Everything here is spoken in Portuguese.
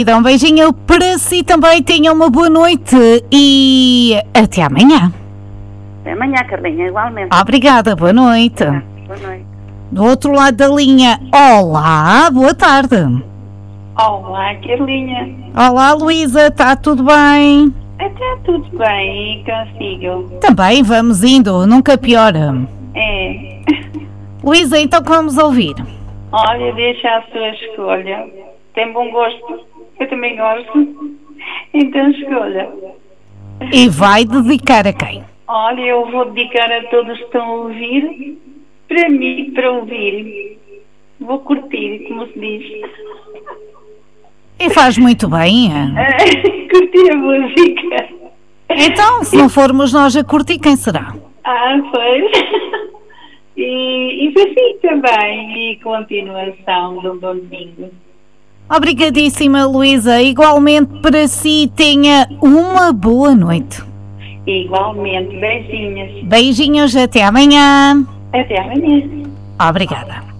Então, um beijinho para si também, tenha uma boa noite e até amanhã. Até amanhã, Carlinha, igualmente. Obrigada, boa noite. Boa noite. Do outro lado da linha, olá, boa tarde. Olá, Carlinha. Olá, Luísa, está tudo bem? Está tudo bem, consigo. Também vamos indo, nunca piora. É. Luísa, então que vamos ouvir? Olha, deixa a sua escolha. Tem bom gosto? Eu também gosto. Então escolha. E vai dedicar a quem? Olha, eu vou dedicar a todos que estão a ouvir. Para mim, para ouvir. Vou curtir, como se diz. E faz muito bem. Curtir a música. Então, se não formos nós a curtir, quem será? Pois. E para si também. E continuação do bom domingo. Obrigadíssima, Luísa. Igualmente para si, tenha uma boa noite. Igualmente. Beijinhos. Beijinhos, até amanhã. Até amanhã. Obrigada.